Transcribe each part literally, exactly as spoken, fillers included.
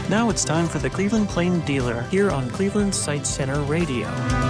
Now it's time for the Cleveland Plain Dealer here on Cleveland Sight Center Radio.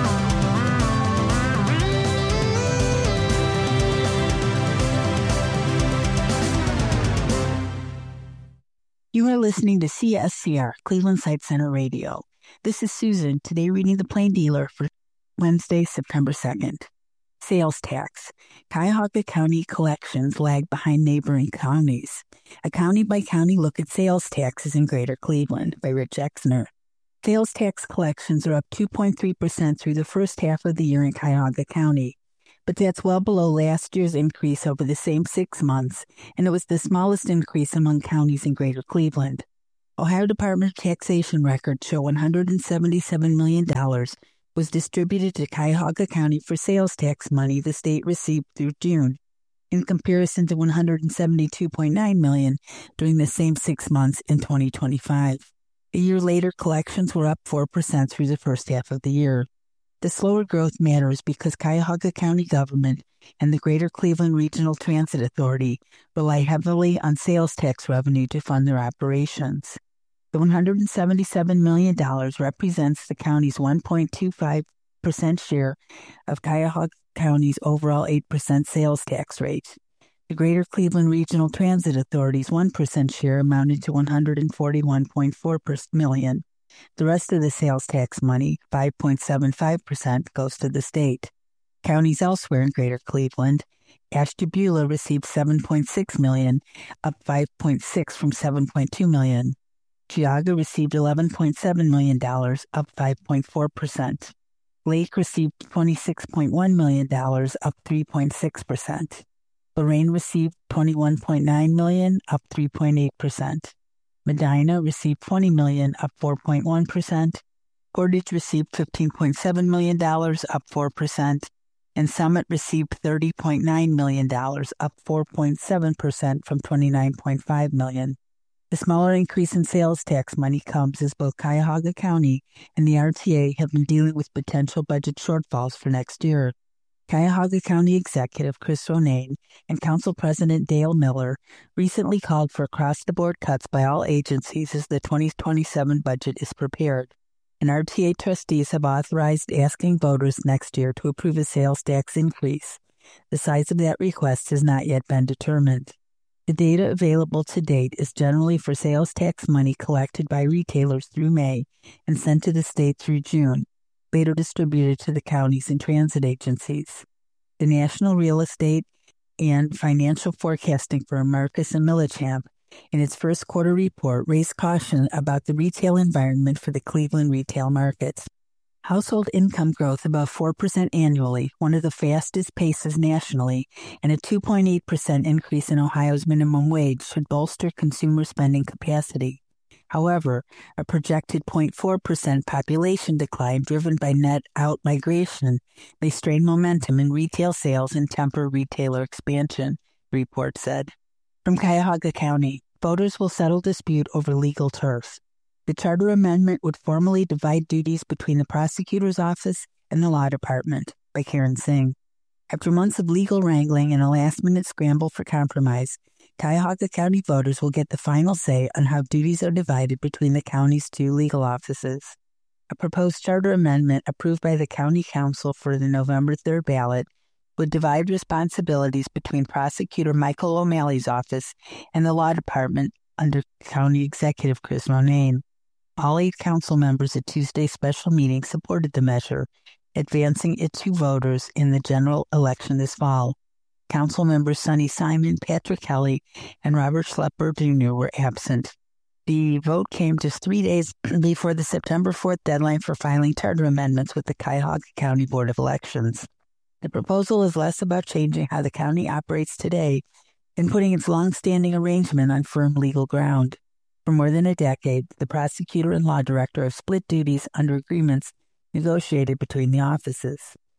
You are listening to C S C R, Cleveland Sight Center Radio. This is Susan, today reading the Plain Dealer for Wednesday, September second. Sales tax. Cuyahoga County collections lag behind neighboring counties. A county-by-county look at sales taxes in Greater Cleveland by Rich Exner. Sales tax collections are up two point three percent through the first half of the year in Cuyahoga County, but that's well below last year's increase over the same six months, and it was the smallest increase among counties in Greater Cleveland. Ohio Department of Taxation records show one hundred seventy-seven million dollars was distributed to Cuyahoga County for sales tax money the state received through June, in comparison to one hundred seventy-two point nine million dollars during the same six months in twenty twenty-five. A year later, collections were up four percent through the first half of the year. The slower growth matters because Cuyahoga County government and the Greater Cleveland Regional Transit Authority rely heavily on sales tax revenue to fund their operations. The one hundred seventy-seven million dollars represents the county's one point two five percent share of Cuyahoga County's overall eight percent sales tax rate. The Greater Cleveland Regional Transit Authority's one percent share amounted to one hundred forty-one point four million dollars. The rest of the sales tax money, five point seven five percent, goes to the state. Counties elsewhere in Greater Cleveland, Ashtabula received seven point six million dollars, up five point six from seven point two million dollars. Geauga received eleven point seven million dollars, up five point four percent. Lake received twenty-six point one million dollars, up three point six percent. Lorraine received twenty-one point nine million dollars, up three point eight percent. Medina received twenty million dollars, up four point one percent. Portage received fifteen point seven million dollars, up four percent. And Summit received thirty point nine million dollars, up four point seven percent from twenty-nine point five million dollars. The smaller increase in sales tax money comes as both Cuyahoga County and the R T A have been dealing with potential budget shortfalls for next year. Cuyahoga County Executive Chris Ronayne and Council President Dale Miller recently called for across-the-board cuts by all agencies as the twenty twenty-seven budget is prepared. And R T A trustees have authorized asking voters next year to approve a sales tax increase. The size of that request has not yet been determined. The data available to date is generally for sales tax money collected by retailers through May and sent to the state through June, later distributed to the counties and transit agencies. The National Real Estate and Financial Forecasting firm Marcus and Millichap, in its first quarter report, raised caution about the retail environment for the Cleveland retail markets. Household income growth above four percent annually, one of the fastest paces nationally, and a two point eight percent increase in Ohio's minimum wage should bolster consumer spending capacity. However, a projected zero point four percent population decline driven by net out-migration may strain momentum in retail sales and temper retailer expansion, the report said. From Cuyahoga County, voters will settle dispute over legal turf. The charter amendment would formally divide duties between the prosecutor's office and the law department, by Karen Singh. After months of legal wrangling and a last-minute scramble for compromise, Cuyahoga County voters will get the final say on how duties are divided between the county's two legal offices. A proposed charter amendment approved by the County Council for the November third ballot would divide responsibilities between Prosecutor Michael O'Malley's office and the law department under County Executive Chris Ronayne. All eight council members at Tuesday's special meeting supported the measure, advancing it to voters in the general election this fall. Council members Sonny Simon, Patrick Kelly, and Robert Schlepper Junior were absent. The vote came just three days before the September fourth deadline for filing charter amendments with the Cuyahoga County Board of Elections. The proposal is less about changing how the county operates today than putting its long-standing arrangement on firm legal ground. For more than a decade, the prosecutor and law director have split duties under agreements negotiated between the offices.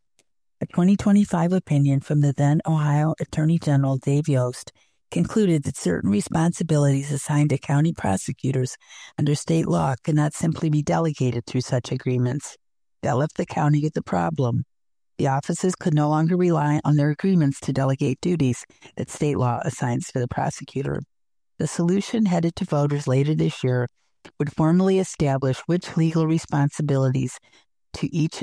A twenty twenty-five opinion from the then Ohio Attorney General Dave Yost concluded that certain responsibilities assigned to county prosecutors under state law could not simply be delegated through such agreements. That left the county with the problem. The offices could no longer rely on their agreements to delegate duties that state law assigns to the prosecutor. The solution headed to voters later this year would formally establish which legal responsibilities to each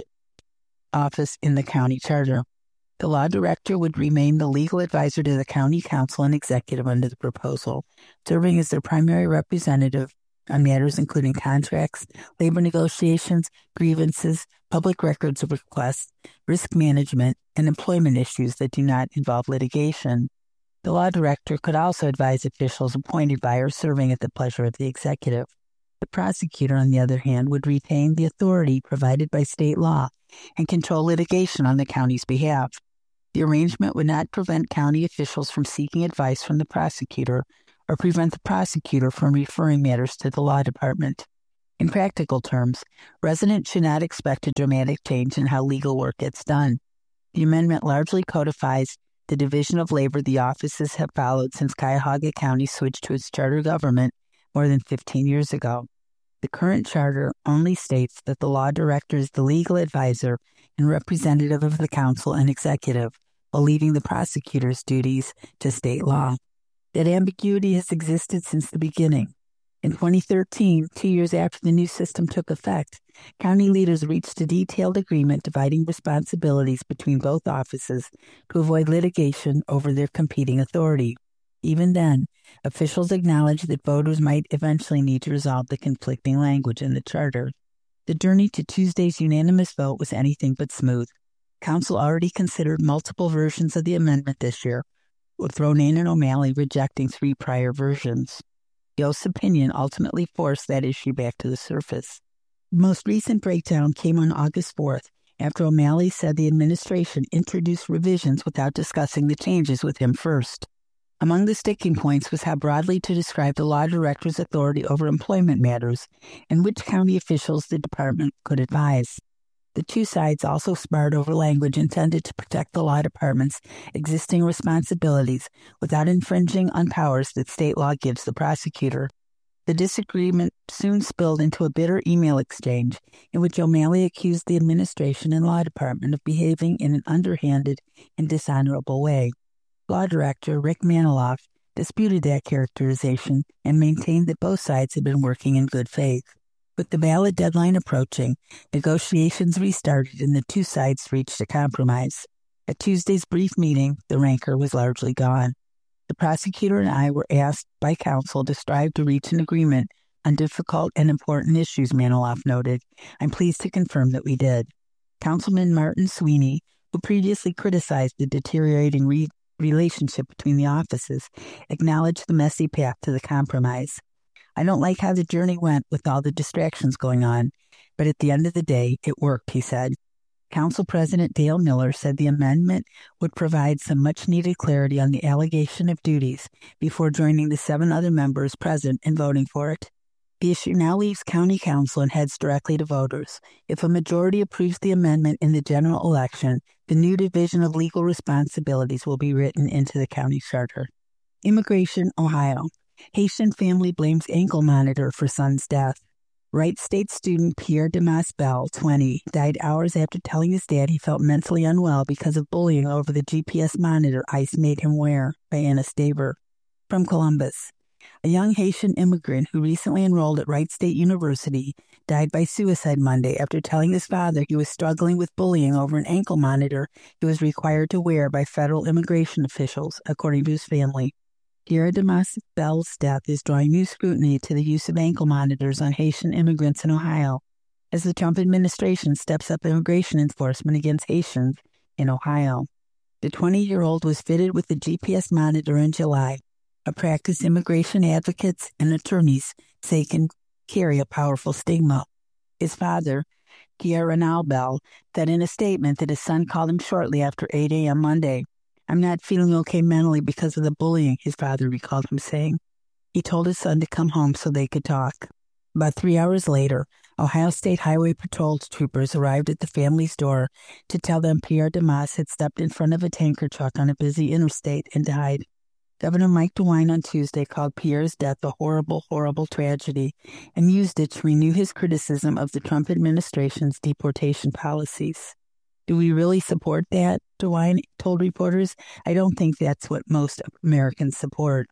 office in the county charter. The law director would remain the legal advisor to the county council and executive under the proposal, serving as their primary representative on matters including contracts, labor negotiations, grievances, public records requests, risk management, and employment issues that do not involve litigation. The law director could also advise officials appointed by or serving at the pleasure of the executive. The prosecutor, on the other hand, would retain the authority provided by state law and control litigation on the county's behalf. The arrangement would not prevent county officials from seeking advice from the prosecutor or prevent the prosecutor from referring matters to the law department. In practical terms, residents should not expect a dramatic change in how legal work gets done. The amendment largely codifies the division of labor the offices have followed since Cuyahoga County switched to its charter government more than fifteen years ago. The current charter only states that the law director is the legal advisor and representative of the council and executive, while leaving the prosecutor's duties to state law. That ambiguity has existed since the beginning. In twenty thirteen, two years after the new system took effect, county leaders reached a detailed agreement dividing responsibilities between both offices to avoid litigation over their competing authority. Even then, officials acknowledged that voters might eventually need to resolve the conflicting language in the charter. The journey to Tuesday's unanimous vote was anything but smooth. Council already considered multiple versions of the amendment this year, with Ronayne and O'Malley rejecting three prior versions. Yost's opinion ultimately forced that issue back to the surface. The most recent breakdown came on August fourth, after O'Malley said the administration introduced revisions without discussing the changes with him first. Among the sticking points was how broadly to describe the law director's authority over employment matters and which county officials the department could advise. The two sides also sparred over language intended to protect the law department's existing responsibilities without infringing on powers that state law gives the prosecutor. The disagreement soon spilled into a bitter email exchange in which O'Malley accused the administration and law department of behaving in an underhanded and dishonorable way. Law Director Rick Maniloff disputed that characterization and maintained that both sides had been working in good faith. With the ballot deadline approaching, negotiations restarted and the two sides reached a compromise. At Tuesday's brief meeting, the rancor was largely gone. The prosecutor and I were asked by counsel to strive to reach an agreement on difficult and important issues, Maniloff noted. I'm pleased to confirm that we did. Councilman Martin Sweeney, who previously criticized the deteriorating re- relationship between the offices, acknowledged the messy path to the compromise. I don't like how the journey went with all the distractions going on, but at the end of the day, it worked, he said. Council President Dale Miller said the amendment would provide some much-needed clarity on the allegation of duties before joining the seven other members present in voting for it. The issue now leaves County Council and heads directly to voters. If a majority approves the amendment in the general election, the new division of legal responsibilities will be written into the county charter. Immigration, Ohio. Haitian family blames ankle monitor for son's death. Wright State student Pierre Demas Bell, twenty, died hours after telling his dad he felt mentally unwell because of bullying over the G P S monitor ICE made him wear, by Anna Staver. From Columbus. A young Haitian immigrant who recently enrolled at Wright State University died by suicide Monday after telling his father he was struggling with bullying over an ankle monitor he was required to wear by federal immigration officials, according to his family. Pierre Demas Bell's death is drawing new scrutiny to the use of ankle monitors on Haitian immigrants in Ohio, as the Trump administration steps up immigration enforcement against Haitians in Ohio. The twenty-year-old was fitted with the G P S monitor in July, a practice immigration advocates and attorneys say can carry a powerful stigma. His father, Pierre Renal Bell, said in a statement that his son called him shortly after eight a.m. Monday. I'm not feeling okay mentally because of the bullying, his father recalled him saying. He told his son to come home so they could talk. About three hours later, Ohio State Highway Patrol troopers arrived at the family's door to tell them Pierre Demas had stepped in front of a tanker truck on a busy interstate and died. Governor Mike DeWine on Tuesday called Pierre's death a horrible, horrible tragedy and used it to renew his criticism of the Trump administration's deportation policies. Do we really support that? DeWine told reporters. I don't think that's what most Americans support.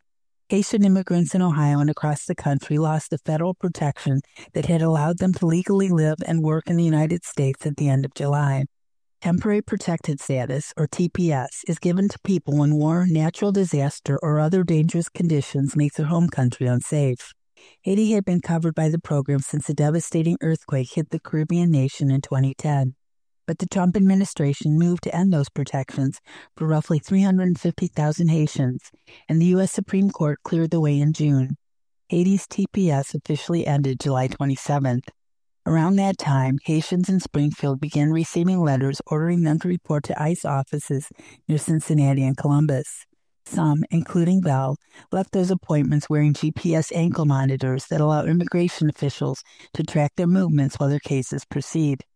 Haitian immigrants in Ohio and across the country lost the federal protection that had allowed them to legally live and work in the United States at the end of July. Temporary Protected Status, or T P S, is given to people when war, natural disaster, or other dangerous conditions make their home country unsafe. Haiti had been covered by the program since a devastating earthquake hit the Caribbean nation in twenty ten. But the Trump administration moved to end those protections for roughly three hundred fifty thousand Haitians, and the U S Supreme Court cleared the way in June. Haiti's T P S officially ended July twenty-seventh. Around that time, Haitians in Springfield began receiving letters ordering them to report to ICE offices near Cincinnati and Columbus. Some, including Bell, left those appointments wearing G P S ankle monitors that allow immigration officials to track their movements while their cases proceed.